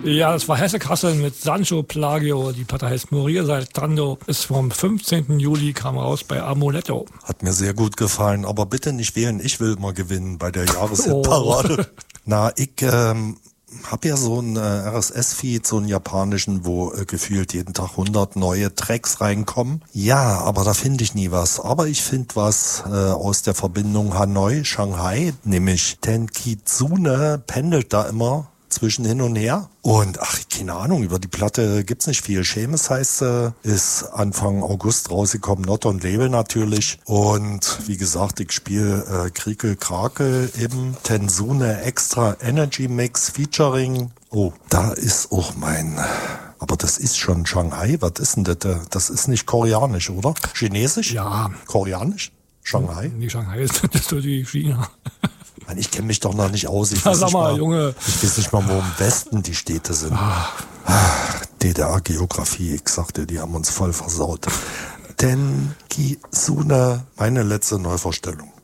Ja, das war Hesse-Kassel mit Sancho Plagio. Die Platte heißt Morir Saltando. Ist vom 15. Juli, kam raus bei Amuletto. Hat mir sehr gut gefallen, aber bitte nicht wählen. Ich will mal gewinnen bei der Jahreshitparade. Na, ich hab ja so einen RSS-Feed, so einen japanischen, wo gefühlt jeden Tag 100 neue Tracks reinkommen. Ja, aber da finde ich nie was. Aber ich finde was aus der Verbindung Hanoi-Shanghai, nämlich Tenkitsune pendelt da immer zwischen hin und her. Und keine Ahnung, über die Platte gibt's nicht viel. Seamus heißt sie, ist Anfang August rausgekommen, Not on Label natürlich. Und wie gesagt, ich spiele Kriekel Krakel im Tensune Extra Energy Mix featuring. Oh, da ist auch aber das ist schon Shanghai. Was ist denn das? Das ist nicht koreanisch, oder? Chinesisch? Ja. Koreanisch? Shanghai? Nee, Shanghai ist so die China. Mann, ich kenne mich doch noch nicht aus. Ich weiß nicht mal, wo im Westen die Städte sind. DDR-Geografie, ich sagte, die haben uns voll versaut. Tenkitsune, meine letzte Neuvorstellung.